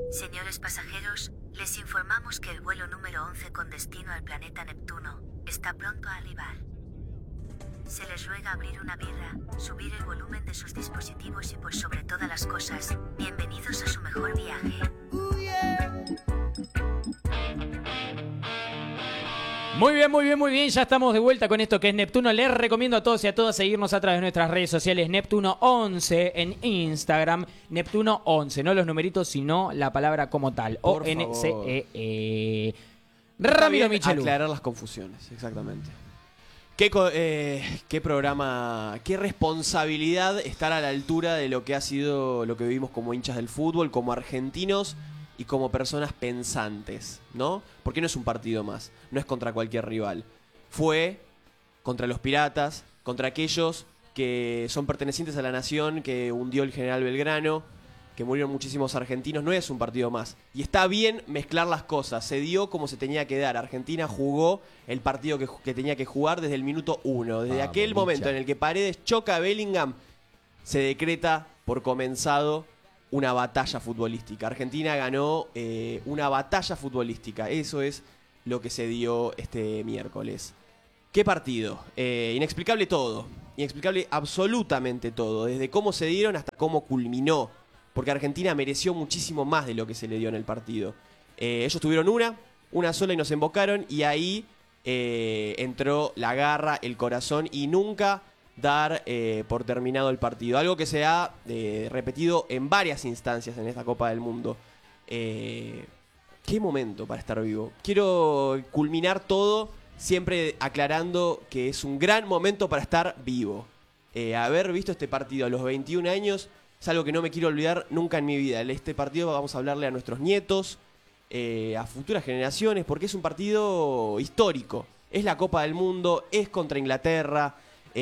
Señores pasajeros, les informamos que el vuelo número 11 con destino al planeta Neptuno está pronto a arribar. Se les ruega abrir una birra, subir el volumen de sus dispositivos y por sobre todas las cosas, bienvenidos a su mejor viaje. Muy bien, muy bien, muy bien. Ya estamos de vuelta con esto que es Neptuno. Les recomiendo a todos y a todas seguirnos a través de nuestras redes sociales. Neptuno11 en Instagram. Neptuno11, no los numeritos, sino la palabra como tal. O-N-C-E-E. Ramiro Michelú. Aclarar las confusiones, exactamente. Qué programa, qué responsabilidad estar a la altura de lo que ha sido, lo que vivimos como hinchas del fútbol, como argentinos y como personas pensantes, ¿no? Porque no es un partido más, no es contra cualquier rival. Fue contra los piratas, contra aquellos que son pertenecientes a la nación que hundió el general Belgrano, que murieron muchísimos argentinos. No es un partido más. Y está bien mezclar las cosas. Se dio como se tenía que dar. Argentina jugó el partido que tenía que jugar desde el minuto 1. Desde aquel momento en el que Paredes choca a Bellingham, se decreta por comenzado una batalla futbolística. Argentina ganó una batalla futbolística. Eso es lo que se dio este miércoles. ¿Qué partido? Inexplicable todo. Inexplicable absolutamente todo. Desde cómo se dieron hasta cómo culminó. Porque Argentina mereció muchísimo más de lo que se le dio en el partido. Ellos tuvieron una sola y nos embocaron. Y ahí entró la garra, el corazón y nunca dar por terminado el partido. Algo que se ha repetido en varias instancias en esta Copa del Mundo. Qué momento para estar vivo. Quiero culminar todo siempre aclarando que es un gran momento para estar vivo. Haber visto este partido a los 21 años es algo que no me quiero olvidar nunca en mi vida. Este partido vamos a hablarle a nuestros nietos, a futuras generaciones, porque es un partido histórico. Es la Copa del Mundo, es contra Inglaterra.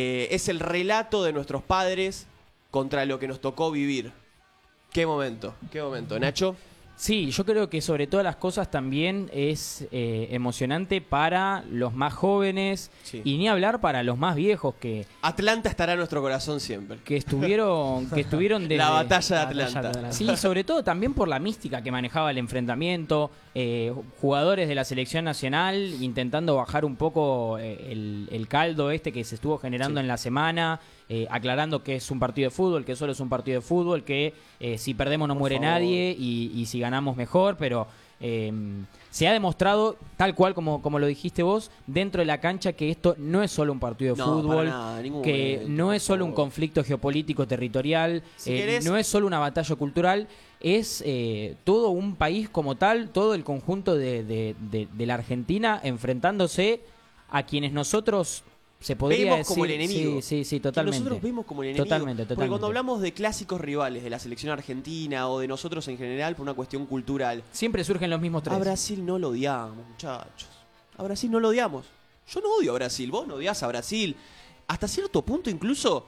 Es el relato de nuestros padres contra lo que nos tocó vivir. Qué momento, Nacho. Sí, yo creo que sobre todas las cosas también es emocionante para los más jóvenes, sí. Y ni hablar para los más viejos que... Atlanta estará en nuestro corazón siempre. Que estuvieron desde... La batalla de Atlanta. Sí, sobre todo también por la mística que manejaba el enfrentamiento, jugadores de la selección nacional intentando bajar un poco el caldo que se estuvo generando, sí, en la semana, aclarando que es un partido de fútbol, que solo es un partido de fútbol, que si perdemos no muere nadie y si ganamos mejor, pero se ha demostrado, tal cual como lo dijiste vos, dentro de la cancha, que esto no es solo un partido de fútbol, nada, que momento, no es solo un conflicto geopolítico territorial, no es solo una batalla cultural, es todo un país como tal, todo el conjunto de la Argentina enfrentándose a quienes nosotros... Se podría vemos decir, como el enemigo. Sí, totalmente. Que nosotros vemos como el enemigo. Totalmente. Porque cuando hablamos de clásicos rivales de la selección argentina o de nosotros en general por una cuestión cultural, siempre surgen los mismos tres. A Brasil no lo odiamos, muchachos. A Brasil no lo odiamos. Yo no odio a Brasil, vos no odiás a Brasil. Hasta cierto punto incluso,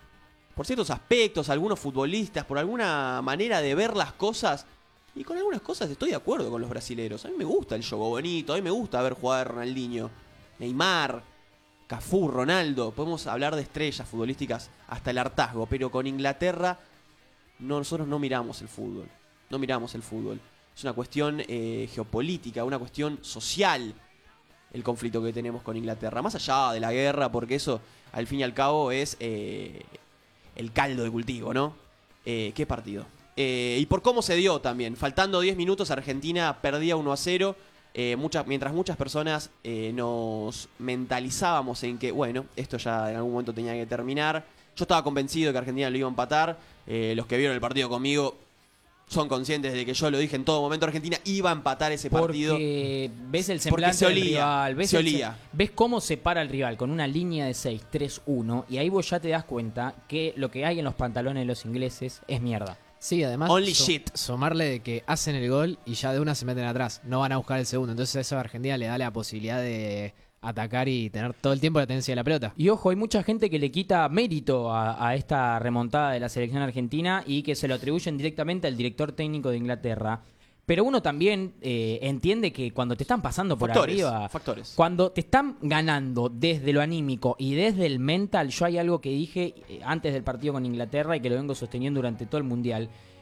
por ciertos aspectos, algunos futbolistas, por alguna manera de ver las cosas. Y con algunas cosas estoy de acuerdo con los brasileros. A mí me gusta el juego bonito, a mí me gusta ver jugar a Ronaldinho, Neymar, Cafú, Ronaldo. Podemos hablar de estrellas futbolísticas hasta el hartazgo, pero con Inglaterra nosotros no miramos el fútbol. No miramos el fútbol. Es una cuestión geopolítica, una cuestión social, el conflicto que tenemos con Inglaterra. Más allá de la guerra, porque eso al fin y al cabo es el caldo de cultivo, ¿no? Qué partido. Y por cómo se dio también. Faltando 10 minutos, Argentina perdía 1-0. Mientras muchas personas nos mentalizábamos en que, bueno, esto ya en algún momento tenía que terminar. Yo estaba convencido de que Argentina lo iba a empatar. Los que vieron el partido conmigo son conscientes de que yo lo dije en todo momento. Argentina iba a empatar ese partido. Porque ves el semblante del rival. Ves cómo se para el rival con una línea de 6-3-1. Y ahí vos ya te das cuenta que lo que hay en los pantalones de los ingleses es mierda. Sí, además Only shit. Sumarle de que hacen el gol y ya de una se meten atrás, no van a buscar el segundo, entonces eso a Argentina le da la posibilidad de atacar y tener todo el tiempo la tenencia de la pelota. Y ojo, hay mucha gente que le quita mérito a esta remontada de la selección argentina y que se lo atribuyen directamente al director técnico de Inglaterra. Pero uno también entiende que cuando te están pasando por arriba, cuando te están ganando desde lo anímico y desde el mental, yo hay algo que dije antes del partido con Inglaterra y que lo vengo sosteniendo durante todo el Mundial,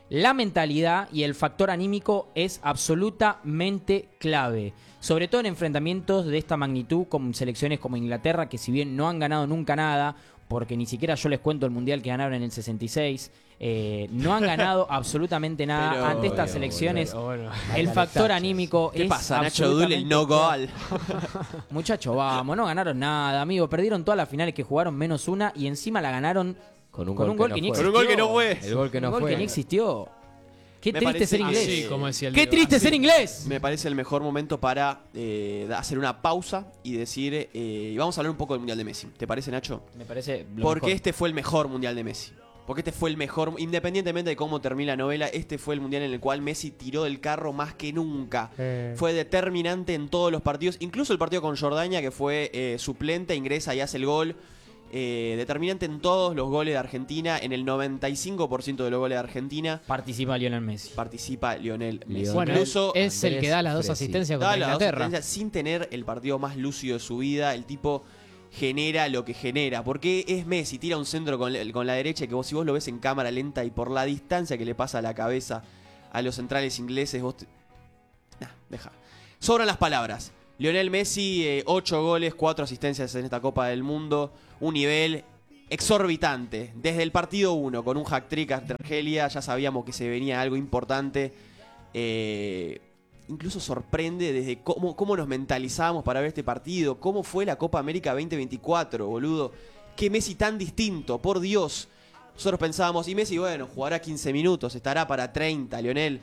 la mentalidad y el factor anímico es absolutamente clave. Sobre todo en enfrentamientos de esta magnitud con selecciones como Inglaterra, que si bien no han ganado nunca nada, porque ni siquiera yo les cuento el mundial que ganaron en el 66, no han ganado absolutamente nada Pero, ante estas selecciones. El factor anímico ¿Qué es pasa, Nacho Dul, el no absolutamente goal? Muchachos, vamos, no ganaron nada, amigo. Perdieron todas las finales que jugaron menos una y encima la ganaron Con un gol que ni fue. Con un gol que no fue. El gol que no un gol fue. que ni existió. Qué Me triste parece ser que inglés. sí, como decía el Qué Diego. triste ser inglés. Me parece el mejor momento para hacer una pausa y decir, y vamos a hablar un poco del Mundial de Messi. ¿Te parece, Nacho? Me parece lo Porque mejor. este fue el mejor Mundial de Messi. Porque este fue el mejor, independientemente de cómo termine la novela, este fue el Mundial en el cual Messi tiró del carro más que nunca. Fue determinante en todos los partidos, incluso el partido con Jordania, que fue suplente, ingresa y hace el gol. Determinante en todos los goles de Argentina, en el 95% de los goles de Argentina Participa Lionel Messi. participa Lionel Messi. Bueno, Incluso es el que da las dos Fresi. asistencias da contra las dos Inglaterra. asistencias sin tener el partido más lúcido de su vida. El tipo genera lo que genera. Porque es Messi, tira un centro con la derecha que si vos lo ves en cámara lenta y por la distancia que le pasa a la cabeza a los centrales ingleses, deja. Sobran las palabras. Lionel Messi, 8 goles, 4 asistencias en esta Copa del Mundo. Un nivel exorbitante. Desde el partido 1, con un hat-trick ante Argelia, ya sabíamos que se venía algo importante. Incluso sorprende desde cómo nos mentalizábamos para ver este partido. Cómo fue la Copa América 2024, boludo. Qué Messi tan distinto, por Dios. Nosotros pensábamos, y Messi, bueno, jugará 15 minutos, estará para 30, Lionel.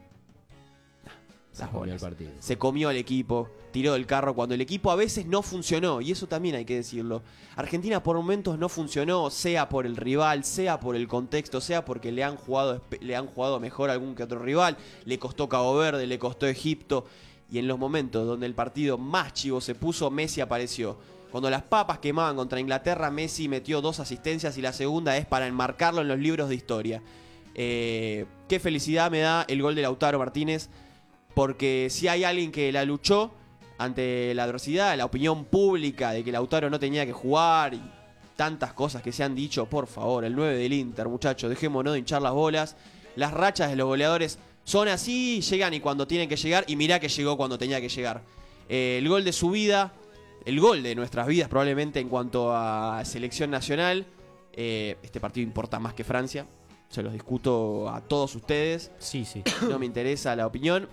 Se comió el partido. Se comió al equipo, tiró del carro cuando el equipo a veces no funcionó, y eso también hay que decirlo. Argentina por momentos no funcionó, sea por el rival, sea por el contexto, sea porque le han jugado mejor a algún que otro rival. Le costó Cabo Verde, le costó Egipto, y en los momentos donde el partido más chivo se puso, Messi apareció. Cuando las papas quemaban contra Inglaterra, Messi metió 2 asistencias y la segunda es para enmarcarlo en los libros de historia. Qué felicidad me da el gol de Lautaro Martínez. Porque si hay alguien que la luchó ante la adversidad, la opinión pública de que Lautaro no tenía que jugar y tantas cosas que se han dicho, por favor, el 9 del Inter, muchachos, dejémonos de hinchar las bolas. Las rachas de los goleadores son así, llegan y cuando tienen que llegar, y mirá que llegó cuando tenía que llegar. El gol de su vida, el gol de nuestras vidas probablemente en cuanto a selección nacional. Este partido importa más que Francia, se los discuto a todos ustedes, Sí, sí. no me interesa la opinión.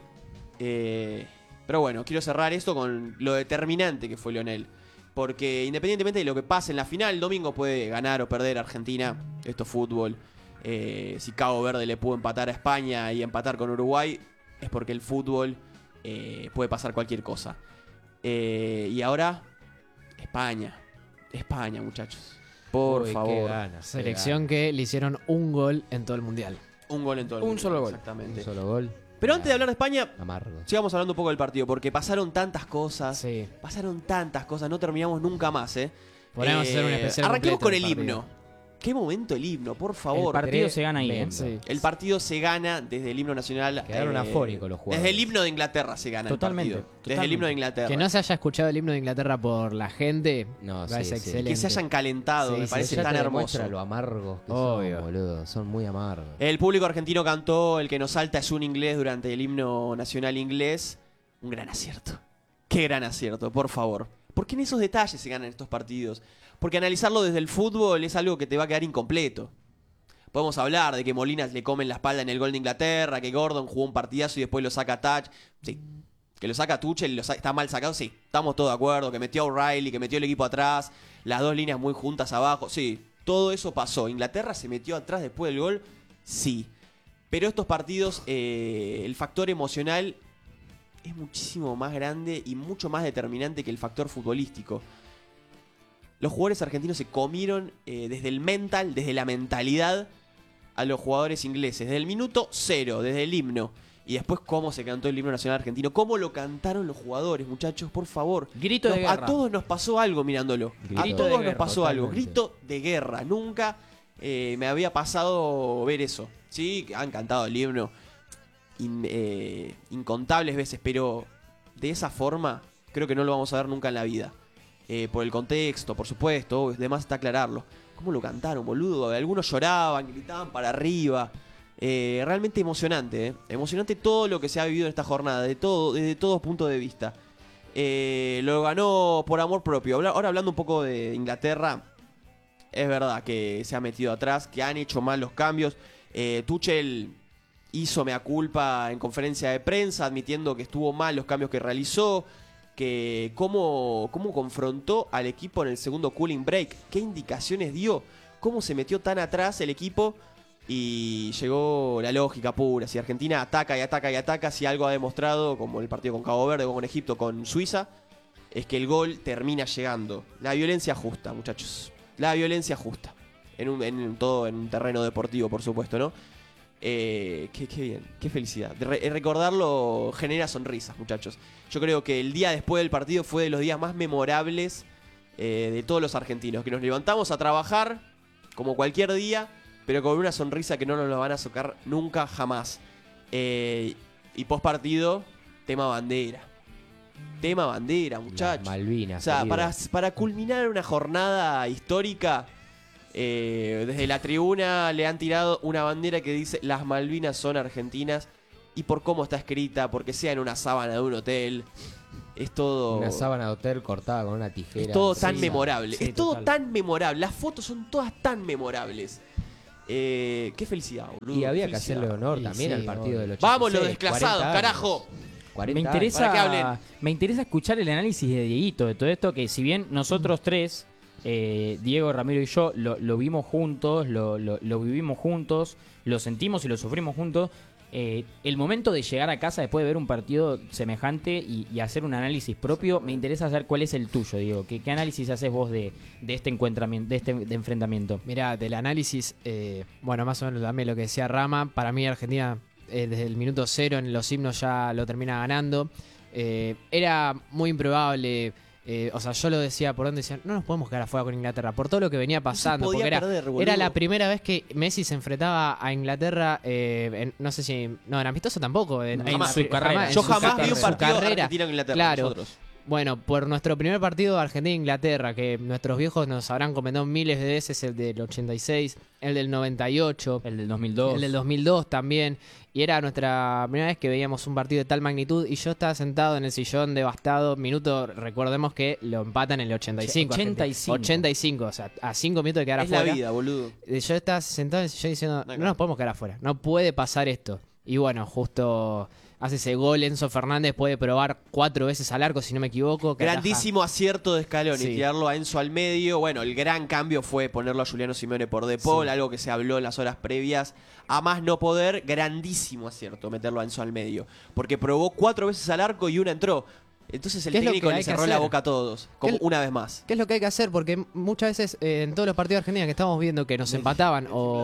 Pero bueno, quiero cerrar esto con lo determinante que fue Lionel. Porque independientemente de lo que pase en la final, el domingo puede ganar o perder Argentina. Esto es fútbol. Si Cabo Verde le pudo empatar a España y empatar con Uruguay, es porque el fútbol puede pasar cualquier cosa. Y ahora, España. España, muchachos. Por Uy, qué favor. ganas, qué Selección que le hicieron un gol en todo el mundial. Un gol en todo el Un mundo, solo gol. ganas. Exactamente. Un solo gol. Pero antes de hablar de España, Amargo. sigamos hablando un poco del partido, porque pasaron tantas cosas. Sí. Pasaron tantas cosas, no terminamos nunca más, Podríamos hacer un especial Arranquemos completo con del el partido. himno. Qué momento el himno, por El favor. partido se gana ahí. Tremendo. Sí. El partido se gana desde el himno nacional. Quedaron afónicos los jugadores. Desde el himno de Inglaterra se gana Totalmente, el partido. Desde totalmente. el himno de Inglaterra. Que no se haya escuchado el himno de Inglaterra por la gente, No, parece sí, sí. excelente. Que se hayan calentado, Sí, me sí, parece Ya tan te hermoso. demuestra lo amargos que Obvio. son, boludo. Son muy amargos. El público argentino cantó El que nos salta es un inglés durante el himno nacional inglés. Un gran acierto. Qué gran acierto, por favor. ¿Por qué en esos detalles se ganan estos partidos? Porque analizarlo desde el fútbol es algo que te va a quedar incompleto. Podemos hablar de que Molinas le comen la espalda en el gol de Inglaterra, que Gordon jugó un partidazo y después lo saca Touch. Sí. Que lo saca Tuchel, está mal sacado, sí. Estamos todos de acuerdo. Que metió a O'Reilly, que metió el equipo atrás. Las dos líneas muy juntas abajo. Sí, todo eso pasó. Inglaterra se metió atrás después del gol. Sí. Pero estos partidos, el factor emocional es muchísimo más grande y mucho más determinante que el factor futbolístico. Los jugadores argentinos se comieron desde el mental, desde la mentalidad, a los jugadores ingleses. Desde el minuto 0, desde el himno. Y después cómo se cantó el himno nacional argentino. Cómo lo cantaron los jugadores, muchachos, por favor. Grito de A guerra. todos nos pasó algo mirándolo. Grito A de todos nos guerra, pasó algo. totalmente. Grito de guerra. Nunca me había pasado ver eso. Sí, han cantado el himno incontables veces, pero de esa forma creo que no lo vamos a ver nunca en la vida. Por el contexto, por supuesto, además está aclararlo. ¿Cómo lo cantaron, boludo? Algunos lloraban, gritaban para arriba. Realmente emocionante, emocionante todo lo que se ha vivido en esta jornada, desde todos puntos de vista. Lo ganó por amor propio. Ahora hablando un poco de Inglaterra, es verdad que se ha metido atrás, que han hecho mal los cambios. Tuchel hizo mea culpa en conferencia de prensa, admitiendo que estuvo mal los cambios que realizó, que cómo confrontó al equipo en el segundo cooling break, qué indicaciones dio, cómo se metió tan atrás el equipo. Y llegó la lógica pura. Si Argentina ataca y ataca y ataca, si algo ha demostrado, como el partido con Cabo Verde o con Egipto, con Suiza, es que el gol termina llegando. La violencia justa, muchachos. La violencia justa. En un terreno deportivo, por supuesto, ¿no? Qué bien, qué felicidad. Recordarlo genera sonrisas, muchachos. Yo creo que el día después del partido fue de los días más memorables de todos los argentinos. Que nos levantamos a trabajar, como cualquier día, pero con una sonrisa que no nos la van a sacar nunca, jamás. Y post partido, tema bandera. Tema bandera, muchachos. Las Malvinas. O sea, querido. para culminar una jornada histórica, desde la tribuna le han tirado una bandera que dice: las Malvinas son argentinas. Y por cómo está escrita, porque sea en una sábana de un hotel, es todo... Una sábana de hotel cortada con una tijera. Es todo tan Sí, memorable. sí, es todo total. tan memorable. Las fotos son todas tan memorables. Qué felicidad, boludo. Y había qué que felicidad. hacerle honor Y también sí, al partido obvio. del 86. Vamos los desclasados, 40 años. carajo. 40 Me años. Para que hablen. me interesa escuchar el análisis de Dieguito de todo esto, que si bien nosotros tres, Diego, Ramiro y yo, lo vimos juntos, lo vivimos juntos, lo sentimos y lo sufrimos juntos, el momento de llegar a casa después de ver un partido semejante y hacer un análisis propio, me interesa saber cuál es el tuyo, Diego. ¿Qué análisis haces vos de este encuentramiento, de enfrentamiento? Mira, del análisis, bueno, más o menos también lo que decía Rama, para mí Argentina desde el minuto 0 en los himnos ya lo termina ganando. Era muy improbable, o sea, yo lo decía por donde decían, no nos podemos quedar afuera con Inglaterra, por todo lo que venía pasando, podía porque perder, boludo. era la primera vez que Messi se enfrentaba a Inglaterra, no sé si, no, en amistoso tampoco, Jamás. su carrera. Yo en su jamás vi un su partido carrera. Argentina-Inglaterra. Claro. Nosotros. Bueno, por nuestro primer partido de Argentina-Inglaterra, que nuestros viejos nos habrán comentado miles de veces, el del 86, el del 98, El del 2002. el del 2002 también, y era nuestra primera vez que veíamos un partido de tal magnitud, y yo estaba sentado en el sillón devastado, recordemos que lo empatan en el 85. 85. 85, o sea, a 5 minutos de quedar Es la afuera. vida, boludo. Yo estaba sentado en el sillón diciendo, No, no nos podemos quedar afuera, no puede pasar esto. Y bueno, justo hace ese gol, Enzo Fernández puede probar 4 veces al arco, si no me equivoco. que Grandísimo acierto de Scaloni, Sí. tirarlo a Enzo al medio. Bueno, el gran cambio fue ponerlo a Juliano Simeone por De Paul, Sí. algo que se habló en las horas previas. A más no poder, grandísimo acierto meterlo a Enzo al medio. Porque probó 4 veces al arco y una entró. Entonces el ¿Qué es lo técnico que le hay que cerró la hacer? boca a todos, como ¿Qué- una vez más. ¿Qué es lo que hay que hacer? Porque muchas veces en todos los partidos de Argentina que estamos viendo que nos empataban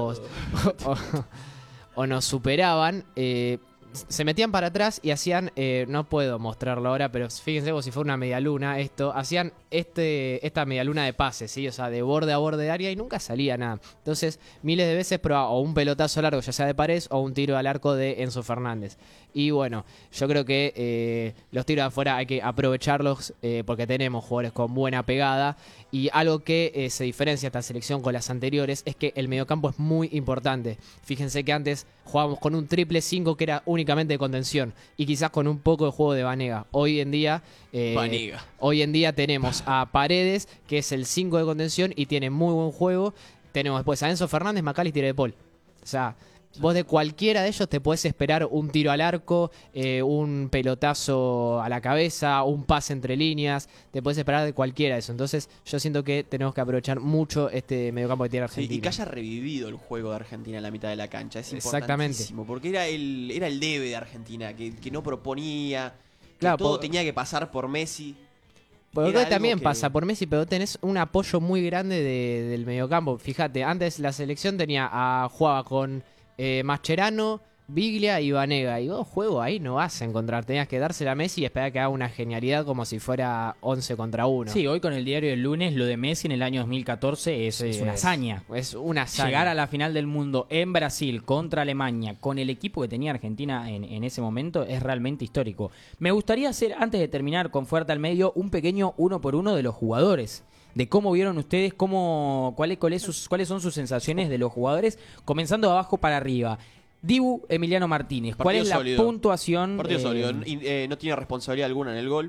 o nos superaban, se metían para atrás y hacían, no puedo mostrarlo ahora, pero fíjense como si fuera una medialuna esto, hacían esta medialuna de pases, ¿sí? O sea, de borde a borde de área y nunca salía nada. Entonces, miles de veces probaba o un pelotazo largo, ya sea de Paredes, o un tiro al arco de Enzo Fernández. Y bueno, yo creo que los tiros de afuera hay que aprovecharlos porque tenemos jugadores con buena pegada. Y algo que se diferencia esta selección con las anteriores es que el mediocampo es muy importante. Fíjense que antes jugábamos con un triple 5 que era únicamente de contención y quizás con un poco de juego de Vanega. Hoy en día tenemos a Paredes, que es el 5 de contención y tiene muy buen juego. Tenemos después a Enzo Fernández, McAllister y De Paul. O sea, vos de cualquiera de ellos te podés esperar un tiro al arco, un pelotazo a la cabeza, un pase entre líneas. Te podés esperar de cualquiera de eso. Entonces yo siento que tenemos que aprovechar mucho este mediocampo que tiene Sí, Argentina. y que haya revivido el juego de Argentina en la mitad de la cancha. Es Exactamente. importantísimo. Porque era el debe de Argentina, que no proponía, que Claro, todo por- tenía que pasar por Messi. Porque Era acá también algo que- pasa por Messi, pero tenés un apoyo muy grande del mediocampo. Fíjate, antes la selección jugaba con Mascherano, Biglia y Vanega. Y vos juego ahí no vas a encontrar. Tenías que dársela a Messi y esperar que haga una genialidad como si fuera 11 contra 1. Sí, hoy con el diario del lunes, lo de Messi en el año 2014 es una hazaña. Es una hazaña. Llegar a la final del mundo en Brasil contra Alemania con el equipo que tenía Argentina en ese momento es realmente histórico. Me gustaría hacer, antes de terminar con Fuerte al Medio, un pequeño 1 por 1 de los jugadores. De cómo vieron ustedes, cuáles son sus sensaciones de los jugadores, comenzando de abajo para arriba. Dibu Emiliano Martínez. ¿Cuál Partido es la sólido. puntuación? Partido sólido. No tiene responsabilidad alguna en el gol.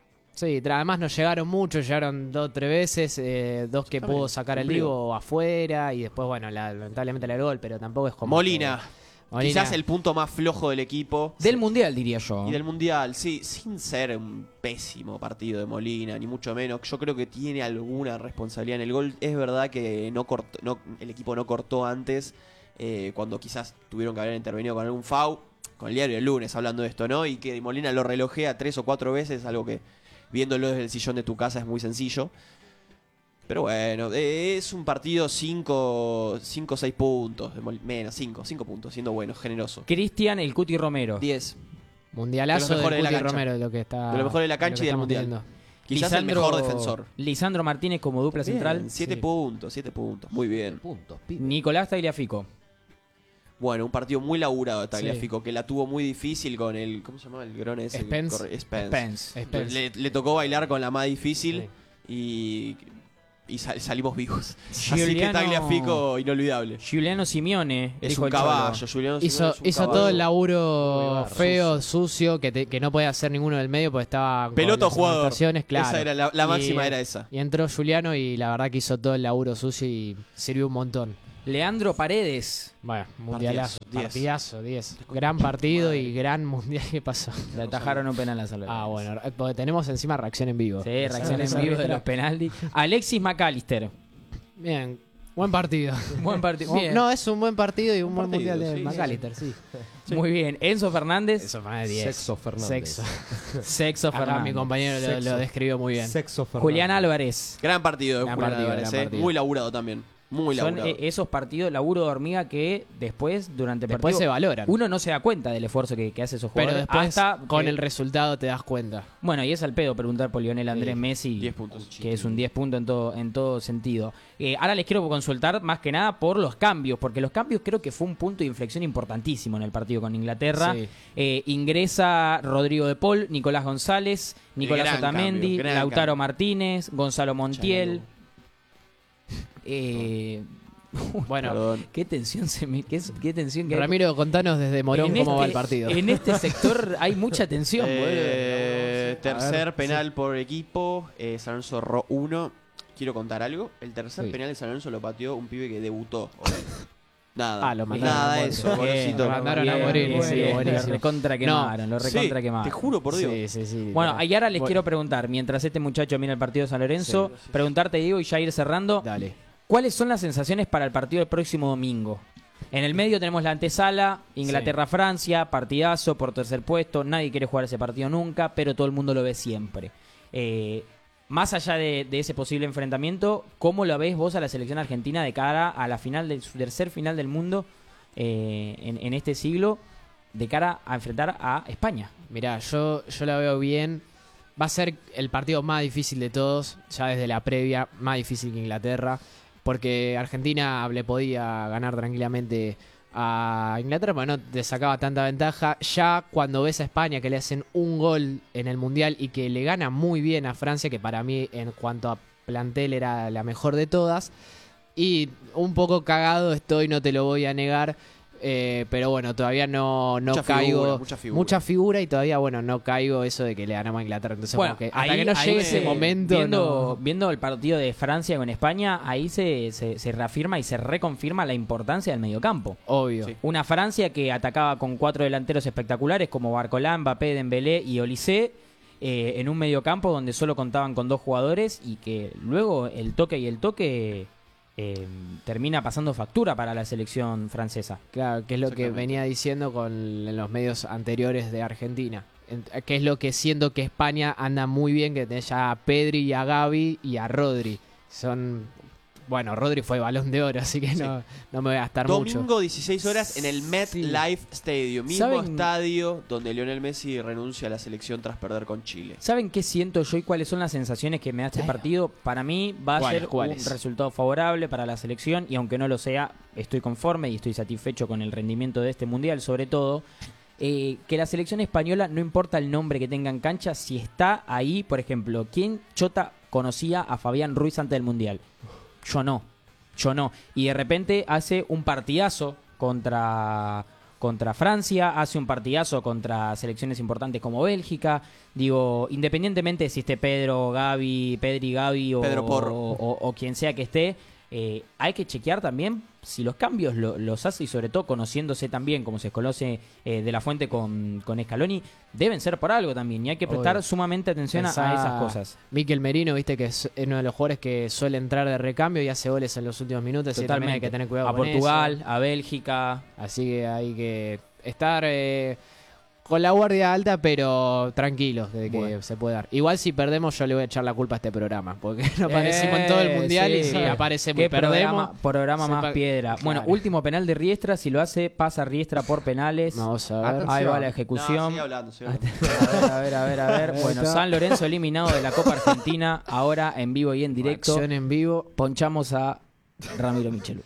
Sí, además no llegaron mucho, llegaron 2 o 3 veces, 2 que Está pudo bien, sacar el cumplió. Divo afuera y después, bueno, lamentablemente el gol, pero tampoco es como... Molina. Molina. Quizás el punto más flojo del equipo. Del Mundial, diría yo. Y del Mundial, sí, sin ser un pésimo partido de Molina, ni mucho menos. Yo creo que tiene alguna responsabilidad en el gol. Es verdad que el equipo no cortó antes, cuando quizás tuvieron que haber intervenido con algún foul, con el diario del lunes hablando de esto, ¿no? Y que Molina lo relojea 3 o 4 veces, algo que viéndolo desde el sillón de tu casa es muy sencillo. Pero bueno, es un partido 5 o 6 puntos, menos 5 puntos, siendo bueno, generoso. Cristian El Cuti Romero. 10. Mundialazo De los mejores del de la Cuti cancha. Romero, de lo que está... De lo mejor de la cancha y del estamos Mundial. viendo. Quizás el mejor defensor. Lisandro Martínez como dupla central. 7 sí. puntos, 7 puntos. Muy bien. Puntos, pibe. Nicolás Tagliafico. Bueno, un partido muy laburado de Tagliafico, que la tuvo muy difícil con el... ¿Cómo se llama el grone ese? Spence. Spence. Spence. Le tocó bailar con la más difícil Sí. y salimos vivos. Así que Giuliano- Tagliafico, inolvidable. Giuliano Simeone. Es dijo un el Cholo. caballo, Juliano Simeone es un Hizo caballo. todo el Muy laburo barro, feo, sucio, que no podía hacer ninguno del medio porque estaba... con Pelota o las jugador. anotaciones, claro. Esa era la Y- máxima era esa. Y entró Juliano y la verdad que hizo todo el laburo sucio y sirvió un montón. Leandro Paredes. Bueno, mundialazo. Partidazo, 10. Partidazo, 10. Gran partido y gran mundial que pasó. Le atajaron un penal a Salvador. Ah, bueno, porque tenemos encima reacción en vivo. Sí, reacción en Esa vivo de letra. los penaltis. Alexis McAllister. Bien, buen partido. Buen partido. Bien. No, es un buen partido y un buen partido, mundial de sí, McAllister, sí. Muy bien. Enzo Fernández. Eso fue de 10. Sexo Fernández. Sexo. Sexo Acá Fernández. mi compañero lo Sexo. describió muy bien. Sexo Fernández. Julián Álvarez. Gran partido de Gran Julián partido, Álvarez, gran partido. Muy laburado también. Muy Son laburado. esos partidos, laburo de hormiga que después, durante el Después partido, se valoran. uno no se da cuenta del esfuerzo que hace esos Pero jugadores. después, hasta con que- el resultado te das cuenta. Bueno, y es al pedo preguntar por Lionel Andrés Sí. Messi, 10 puntos. que es un 10 puntos en todo sentido. Ahora les quiero consultar más que nada por los cambios, porque los cambios creo que fue un punto de inflexión importantísimo en el partido con Inglaterra. Sí. Ingresa Rodrigo de Paul, Nicolás González, Nicolás Gran Otamendi, cambio, gran Lautaro cambio. Martínez, Gonzalo Montiel. Bueno, Perdón. Qué tensión qué tensión que hay. Ramiro, contanos desde Morón En cómo va este- el partido. En este sector hay mucha tensión, boludo. Tercer penal por equipo. San Lorenzo erró 1. Quiero contar algo. El tercer Sí. penal de San Lorenzo lo pateó un pibe que debutó. Nada. Ah, lo mandaron Nada a de muerte. eso, Bien, pobrecito. lo mandaron a morir, Bien, sí, bien, buenísimo. Lo recontra quemaron, lo recontra Sí, quemaron. te juro por Dios. Sí, sí, sí. Bueno, y ahora les Bueno, quiero preguntar, mientras este muchacho mira el partido de San Lorenzo, preguntarte, Diego, y ya ir cerrando, Dale. ¿cuáles son las sensaciones para el partido del próximo domingo? En el medio tenemos la antesala, Inglaterra-Francia, partidazo por tercer puesto, nadie quiere jugar ese partido nunca, pero todo el mundo lo ve siempre. Más allá de ese posible enfrentamiento, ¿cómo lo ves vos a la selección argentina de cara a la final del su tercer final del mundo en este siglo, de cara a enfrentar a España? Mirá, yo la veo bien. Va a ser el partido más difícil de todos, ya desde la previa, más difícil que Inglaterra, porque Argentina le podía ganar tranquilamente a Inglaterra, pero no te sacaba tanta ventaja. Ya cuando ves a España que le hacen un gol en el Mundial y que le gana muy bien a Francia, que para mí en cuanto a plantel era la mejor de todas, y un poco cagado estoy, no te lo voy a negar. Pero bueno, todavía no Mucha caigo. figura, mucha figura. Y todavía, bueno, no caigo eso de que le ganamos a Inglaterra. Entonces, Bueno, como que hasta que no llegue ese momento. Viendo el partido de Francia con España, ahí se reafirma y se reconfirma la importancia del mediocampo. Obvio. Sí. Una Francia que atacaba con 4 delanteros espectaculares como Barcolá, Mbappé, Dembélé y Olise, en un mediocampo donde solo contaban con 2 jugadores y que luego el toque termina pasando factura para la selección francesa. Claro, que es lo que Exactamente. venía diciendo en los medios anteriores de Argentina. Que es lo que siento que España anda muy bien, que tenés ya a Pedri y a Gavi y a Rodri. Bueno, Rodri fue Balón de Oro, así que no me voy a gastar mucho. Domingo 16 horas en el MetLife Stadium, mismo ¿Saben? estadio donde Lionel Messi renuncia a la selección tras perder con Chile. ¿Saben qué siento yo y cuáles son las sensaciones que me da este partido? Para mí va a ser ¿Cuáles? un resultado favorable para la selección y aunque no lo sea, estoy conforme y estoy satisfecho con el rendimiento de este mundial, sobre todo. Que la selección española, no importa el nombre que tenga en cancha, si está ahí, por ejemplo, ¿quién chota conocía a Fabián Ruiz antes del mundial? Yo no. Y de repente hace un partidazo contra contra Francia, hace un partidazo contra selecciones importantes como Bélgica. Digo, independientemente de si esté Pedri, Gavi o, Pedro Porro. o quien sea que esté, hay que chequear también si los cambios los hace, y sobre todo conociéndose también, como se conoce de la fuente con Scaloni, deben ser por algo también, y hay que prestar Obvio. sumamente atención a esas cosas. Mikel Merino, viste que es uno de los jugadores que suele entrar de recambio y hace goles en los últimos minutos. Así que también hay que tener cuidado a con Portugal, eso. a Bélgica. Así que hay que estar con la guardia alta, pero tranquilos de que Bueno. se puede dar. Igual si perdemos yo le voy a echar la culpa a este programa, porque no aparecimos en todo el mundial y si aparecemos y ¿Qué perdemos. programa más sepa- piedra? Bueno, Claro. último penal de Riestra, si lo hace, pasa Riestra por penales. Vamos a ver. Ahí va la No, ejecución. sigue hablando, sigue hablando. A ver. Bueno, San Lorenzo eliminado de la Copa Argentina, ahora en vivo y en directo. Acción en vivo. Ponchamos a Ramiro Michelu.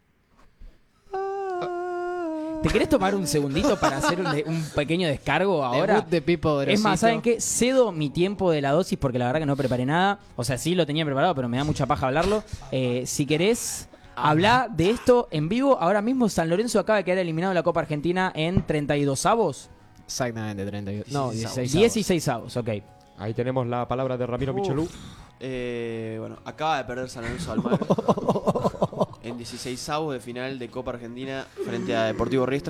¿Te querés tomar un segundito para hacer un pequeño descargo ahora? Debut de Pipo Grosito. Es más, ¿saben qué? Cedo mi tiempo de la dosis porque la verdad que no preparé nada. O sea, sí lo tenía preparado, pero me da mucha paja hablarlo. Si querés hablar de esto en vivo, ahora mismo San Lorenzo acaba de quedar eliminado de la Copa Argentina en 32avos. Exactamente, 32. No, 16. 16avos, ok. Ahí tenemos la palabra de Ramiro Michelú. Bueno, acaba de perder San Lorenzo Almagro en 16avos de final de Copa Argentina frente a Deportivo Riestra.